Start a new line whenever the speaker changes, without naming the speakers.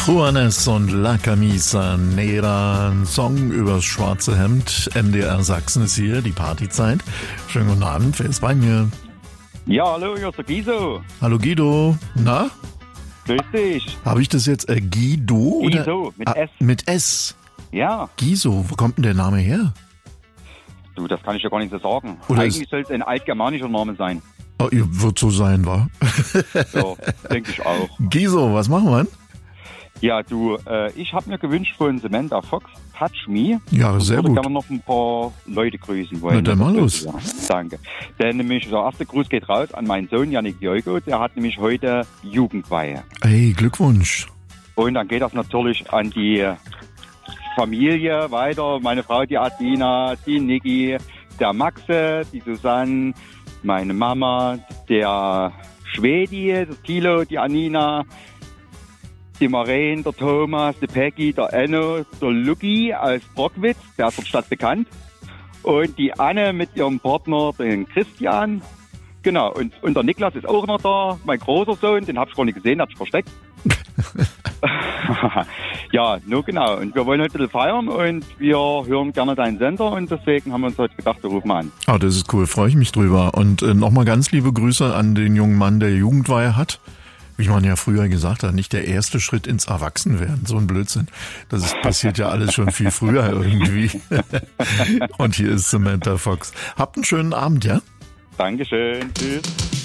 Juanes und La Camisa Negra, ein Song übers schwarze Hemd. MDR Sachsen ist hier, die Partyzeit. Schönen guten Abend, wer ist bei mir?
Ja, hallo, hier ist der Guido.
Hallo Guido, na?
Grüß dich.
Habe ich das jetzt Guido?
Guido, mit S.
Mit S.
Ja.
Guido, wo kommt denn der Name her?
Du, das kann ich ja gar nicht so sagen.
Oder
Eigentlich soll es ein altgermanischer Name sein.
Oh, wird so sein, wa?
Ja, denke ich auch.
Guido, was machen wir denn?
Ja, du, ich habe mir gewünscht von Samantha Fox, Touch Me.
Ja, sehr
gut. Ich würde
gut.
gerne noch ein paar Leute grüßen wollen.
Na, dann mal los.
Ja, danke. Denn nämlich der erste Gruß geht raus an meinen Sohn Yannick Joigo. Der hat nämlich heute Jugendweihe.
Hey, Glückwunsch.
Und dann geht das natürlich an die Familie weiter. Meine Frau, die Adina, die Niki, der Maxe, die Susanne, meine Mama, der Schwedi, der Thilo, die Anina, die Maren, der Thomas, die Peggy, der Enno, der Luki aus Brockwitz, der ist der Stadt bekannt. Und die Anne mit ihrem Partner, den Christian. Genau, und der Niklas ist auch noch da, mein großer Sohn, den hab ich gar nicht gesehen, hat sich versteckt. Ja, nur genau. Und wir wollen heute ein bisschen feiern und wir hören gerne deinen Sender und deswegen haben wir uns heute gedacht, wir rufen mal an.
Ah, das ist cool, freue ich mich drüber. Und nochmal ganz liebe Grüße an den jungen Mann, der Jugendweihe hat. Wie man ja früher gesagt hat, nicht der erste Schritt ins Erwachsenwerden, so ein Blödsinn. Passiert ja alles schon viel früher irgendwie. Und hier ist Samantha Fox. Habt einen schönen Abend, ja?
Dankeschön, tschüss.